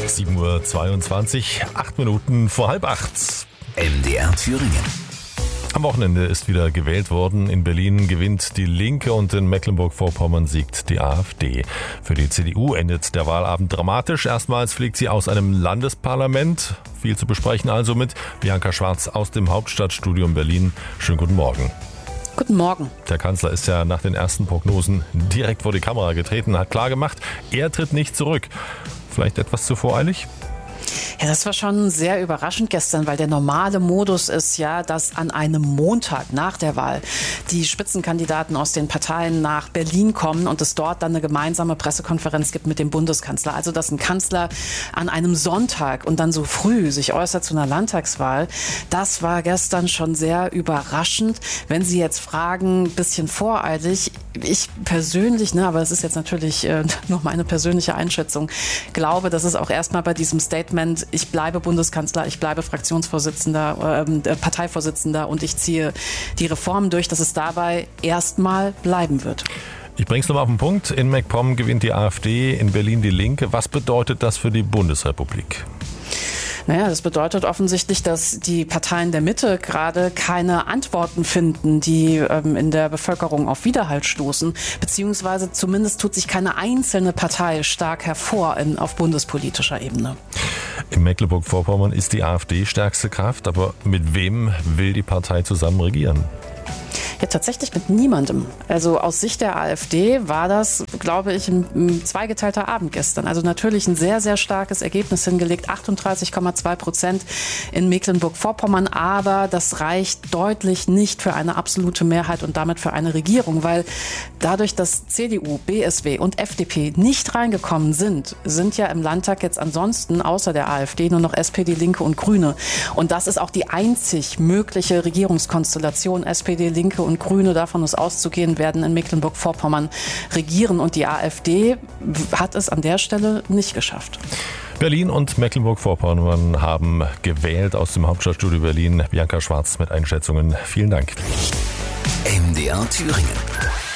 7:22 Uhr, 8 Minuten vor halb 8. MDR Thüringen. Am Wochenende ist wieder gewählt worden. In Berlin gewinnt die Linke und in Mecklenburg-Vorpommern siegt die AfD. Für die CDU endet der Wahlabend dramatisch. Erstmals fliegt sie aus einem Landesparlament. Viel zu besprechen also mit Bianca Schwarz aus dem Hauptstadtstudio in Berlin. Schönen guten Morgen. Guten Morgen. Der Kanzler ist ja nach den ersten Prognosen direkt vor die Kamera getreten, hat klargemacht, er tritt nicht zurück. Vielleicht etwas zu voreilig? Ja, das war schon sehr überraschend gestern, weil der normale Modus ist ja, dass an einem Montag nach der Wahl die Spitzenkandidaten aus den Parteien nach Berlin kommen und es dort dann eine gemeinsame Pressekonferenz gibt mit dem Bundeskanzler. Also, dass ein Kanzler an einem Sonntag und dann so früh sich äußert zu einer Landtagswahl, das war gestern schon sehr überraschend. Wenn Sie jetzt fragen, ein bisschen voreilig, ich persönlich, aber es ist jetzt natürlich nur meine persönliche Einschätzung, glaube, dass es auch erstmal bei diesem Statement, ich bleibe Bundeskanzler, ich bleibe Fraktionsvorsitzender, Parteivorsitzender und ich ziehe die Reformen durch, dass es dabei erstmal bleiben wird. Ich bring's nochmal auf den Punkt. In MacPom gewinnt die AfD, in Berlin die Linke. Was bedeutet das für die Bundesrepublik? Naja, das bedeutet offensichtlich, dass die Parteien der Mitte gerade keine Antworten finden, die in der Bevölkerung auf Widerhall stoßen, beziehungsweise zumindest tut sich keine einzelne Partei stark hervor auf bundespolitischer Ebene. In Mecklenburg-Vorpommern ist die AfD stärkste Kraft, aber mit wem will die Partei zusammen regieren? Ja, tatsächlich mit niemandem. Also aus Sicht der AfD war das, glaube ich, ein zweigeteilter Abend gestern. Also natürlich ein sehr, sehr starkes Ergebnis hingelegt, 38,2% in Mecklenburg-Vorpommern. Aber das reicht deutlich nicht für eine absolute Mehrheit und damit für eine Regierung, weil dadurch, dass CDU, BSW und FDP nicht reingekommen sind ja im Landtag jetzt ansonsten außer der AfD nur noch SPD, Linke und Grüne. Und das ist auch die einzig mögliche Regierungskonstellation. SPD, Linke und Grüne, davon ist auszugehen, werden in Mecklenburg-Vorpommern regieren. Und die AfD hat es an der Stelle nicht geschafft. Berlin und Mecklenburg-Vorpommern haben gewählt aus dem Hauptstadtstudio Berlin. Bianca Schwarz mit Einschätzungen. Vielen Dank. MDR Thüringen.